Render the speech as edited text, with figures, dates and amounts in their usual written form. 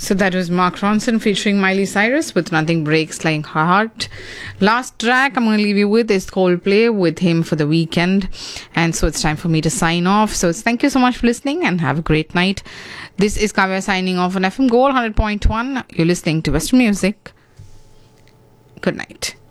So that was Mark Ronson featuring Miley Cyrus with Nothing Breaks Like Heart. Last track I'm going to leave you with is Coldplay with Him for the Weekend. And so it's time for me to sign off. So thank you so much for listening and have a great night. This is Kavya signing off on FM Gold 100.1. You're listening to Western Music. Good night.